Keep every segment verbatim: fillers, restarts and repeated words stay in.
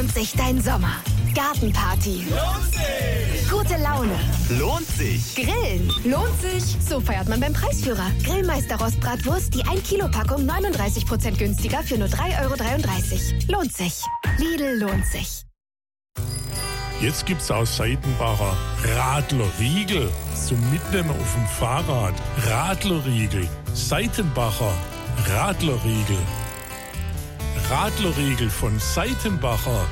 lohnt sich dein Sommer? Gartenparty. Lohnt sich! Gute Laune. Lohnt sich! Grillen. Lohnt sich. So feiert man beim Preisführer. Grillmeister Rostbratwurst, die ein Kilo Packung neununddreißig Prozent günstiger für nur drei Euro dreiunddreißig. Lohnt sich. Lidl lohnt sich. Jetzt gibt's aus Seitenbacher Radlerriegel zum Mitnehmen auf dem Fahrrad. Radlerriegel. Seitenbacher Radlerriegel. Radlerriegel von Seitenbacher.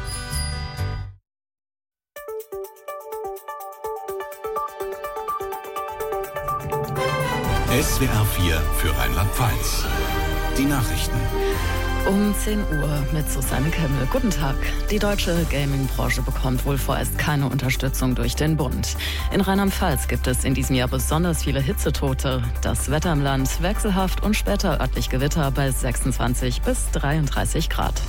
S W R vier für Rheinland-Pfalz. Die Nachrichten. Um zehn Uhr mit Susanne Kemmel. Guten Tag. Die deutsche Gaming-Branche bekommt wohl vorerst keine Unterstützung durch den Bund. In Rheinland-Pfalz gibt es in diesem Jahr besonders viele Hitzetote. Das Wetter im Land wechselhaft und später örtlich Gewitter bei sechsundzwanzig bis dreiunddreißig Grad.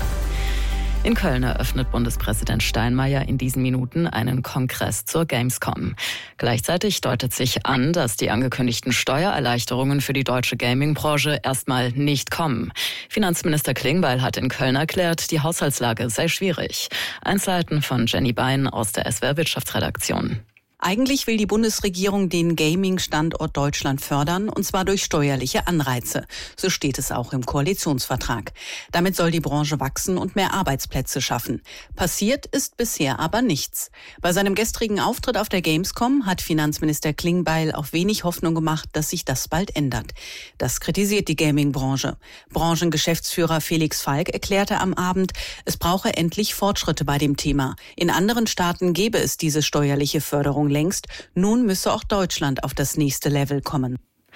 In Köln eröffnet Bundespräsident Steinmeier in diesen Minuten einen Kongress zur Gamescom. Gleichzeitig deutet sich an, dass die angekündigten Steuererleichterungen für die deutsche Gaming-Branche erstmal nicht kommen. Finanzminister Klingbeil hat in Köln erklärt, die Haushaltslage sei schwierig. Einzelheiten von Jenny Bein aus der S W R Wirtschaftsredaktion. Eigentlich will die Bundesregierung den Gaming-Standort Deutschland fördern, und zwar durch steuerliche Anreize. So steht es auch im Koalitionsvertrag. Damit soll die Branche wachsen und mehr Arbeitsplätze schaffen. Passiert ist bisher aber nichts. Bei seinem gestrigen Auftritt auf der Gamescom hat Finanzminister Klingbeil auch wenig Hoffnung gemacht, dass sich das bald ändert. Das kritisiert die Gaming-Branche. Branchengeschäftsführer Felix Falk erklärte am Abend, es brauche endlich Fortschritte bei dem Thema. In anderen Staaten gäbe es diese steuerliche Förderung längst. Nun müsse auch Deutschland auf das nächste Level kommen.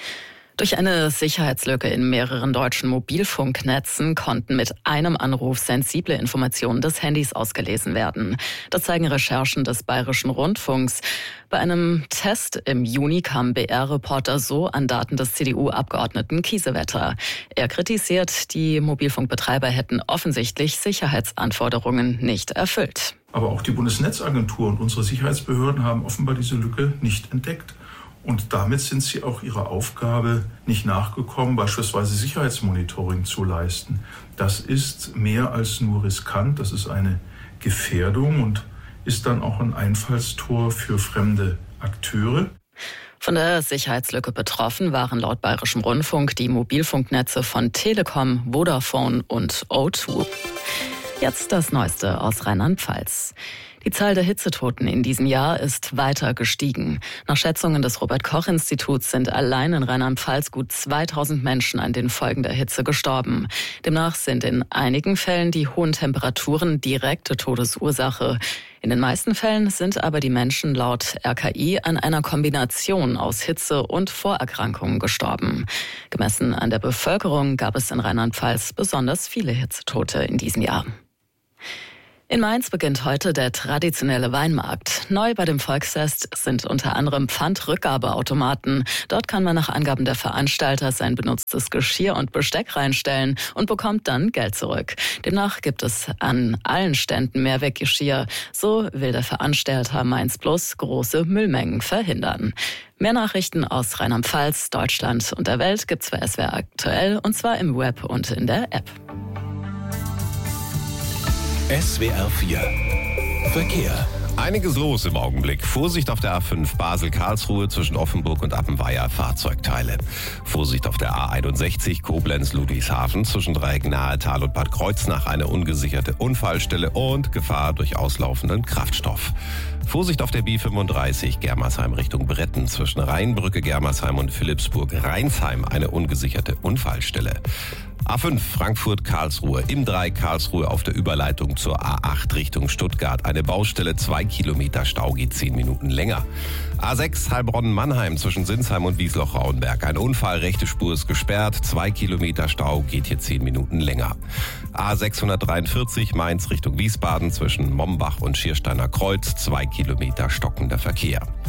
Durch eine Sicherheitslücke in mehreren deutschen Mobilfunknetzen konnten mit einem Anruf sensible Informationen des Handys ausgelesen werden. Das zeigen Recherchen des Bayerischen Rundfunks. Bei einem Test im Juni kam B R-Reporter so an Daten des C D U-Abgeordneten Kiesewetter. Er kritisiert, die Mobilfunkbetreiber hätten offensichtlich Sicherheitsanforderungen nicht erfüllt. Aber auch die Bundesnetzagentur und unsere Sicherheitsbehörden haben offenbar diese Lücke nicht entdeckt. Und damit sind sie auch ihrer Aufgabe nicht nachgekommen, beispielsweise Sicherheitsmonitoring zu leisten. Das ist mehr als nur riskant, das ist eine Gefährdung und ist dann auch ein Einfallstor für fremde Akteure. Von der Sicherheitslücke betroffen waren laut Bayerischem Rundfunk die Mobilfunknetze von Telekom, Vodafone und O zwei. Jetzt das Neueste aus Rheinland-Pfalz. Die Zahl der Hitzetoten in diesem Jahr ist weiter gestiegen. Nach Schätzungen des Robert-Koch-Instituts sind allein in Rheinland-Pfalz gut zweitausend Menschen an den Folgen der Hitze gestorben. Demnach sind in einigen Fällen die hohen Temperaturen direkte Todesursache. In den meisten Fällen sind aber die Menschen laut R K I an einer Kombination aus Hitze und Vorerkrankungen gestorben. Gemessen an der Bevölkerung gab es in Rheinland-Pfalz besonders viele Hitzetote in diesem Jahr. In Mainz beginnt heute der traditionelle Weinmarkt. Neu bei dem Volksfest sind unter anderem Pfandrückgabeautomaten. Dort kann man nach Angaben der Veranstalter sein benutztes Geschirr und Besteck reinstellen und bekommt dann Geld zurück. Demnach gibt es an allen Ständen Mehrweggeschirr. So will der Veranstalter Mainz Plus große Müllmengen verhindern. Mehr Nachrichten aus Rheinland-Pfalz, Deutschland und der Welt gibt's bei S W R aktuell, und zwar im Web und in der App. S W R vier Verkehr. Einiges los im Augenblick. Vorsicht auf der A fünf Basel-Karlsruhe zwischen Offenburg und Appenweier, Fahrzeugteile. Vorsicht auf der A einundsechzig Koblenz-Ludwigshafen zwischen Dreieck-Nahetal und Bad Kreuznach, eine ungesicherte Unfallstelle und Gefahr durch auslaufenden Kraftstoff. Vorsicht auf der B fünfunddreißig Germersheim Richtung Bretten zwischen Rheinbrücke, Germersheim und Philippsburg-Rheinsheim, eine ungesicherte Unfallstelle. A fünf Frankfurt-Karlsruhe im Dreieck Karlsruhe auf der Überleitung zur A acht Richtung Stuttgart. Eine Baustelle, zwei Kilometer Stau, geht zehn Minuten länger. A sechs Heilbronn-Mannheim zwischen Sinsheim und Wiesloch-Rauenberg. Ein Unfall, rechte Spur ist gesperrt, zwei Kilometer Stau, geht hier zehn Minuten länger. A sechshundertdreiundvierzig Mainz Richtung Wiesbaden zwischen Mombach und Schiersteiner Kreuz, zwei Kilometer stockender Verkehr.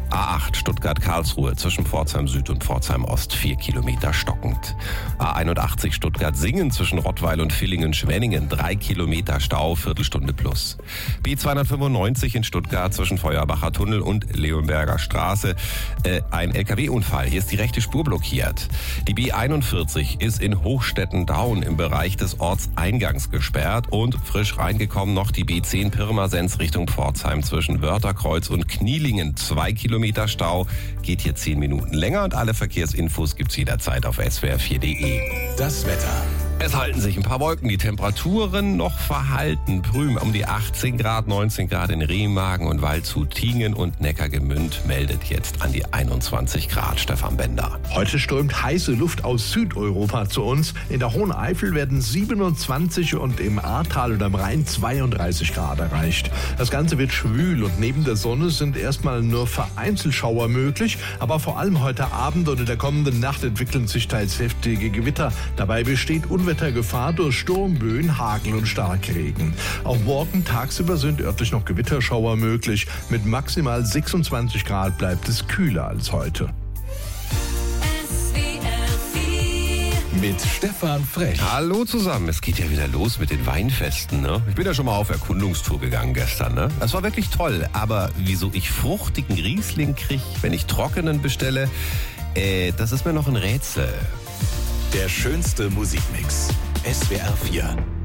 A acht Stuttgart-Karlsruhe zwischen Pforzheim Süd und Pforzheim Ost vier Kilometer stockend. A einundachtzig Stuttgart-Singen zwischen Rottweil und Villingen-Schwenningen drei Kilometer Stau, Viertelstunde plus. B zweihundertfünfundneunzig in Stuttgart zwischen Feuerbacher Tunnel und Leonberger Straße. Äh, ein L K W-Unfall, hier ist die rechte Spur blockiert. Die B einundvierzig ist in Hochstetten-Daun im Bereich des Ortseingangs gesperrt und frisch reingekommen noch die B zehn Pirmasens Richtung Pforzheim zwischen Wörterkreuz und Knielingen. Zwei Kilometer Stau, geht hier zehn Minuten länger und alle Verkehrsinfos gibt's jederzeit auf s w r vier punkt d e. Das Wetter. Es halten sich ein paar Wolken, die Temperaturen noch verhalten. Prüm um die achtzehn Grad, neunzehn Grad in Remagen und Waldshut, Tingen und Neckargemünd meldet jetzt an die einundzwanzig Grad. Stefan Bender. Heute strömt heiße Luft aus Südeuropa zu uns. In der Hohen Eifel werden siebenundzwanzig und im Ahrtal und am Rhein zweiunddreißig Grad erreicht. Das Ganze wird schwül und neben der Sonne sind erstmal nur vereinzelt Schauer möglich. Aber vor allem heute Abend und in der kommenden Nacht entwickeln sich teils heftige Gewitter. Dabei besteht Unwetter Wettergefahr durch Sturmböen, Hagel und Starkregen. Auch morgen tagsüber sind örtlich noch Gewitterschauer möglich. Mit maximal sechsundzwanzig Grad bleibt es kühler als heute. Mit Stefan Frech. Hallo zusammen, es geht ja wieder los mit den Weinfesten. Ne? Ich bin ja schon mal auf Erkundungstour gegangen gestern. Ne? Das war wirklich toll, aber wieso ich fruchtigen Riesling kriege, wenn ich trockenen bestelle, äh, das ist mir noch ein Rätsel. Der schönste Musikmix. S W R vier.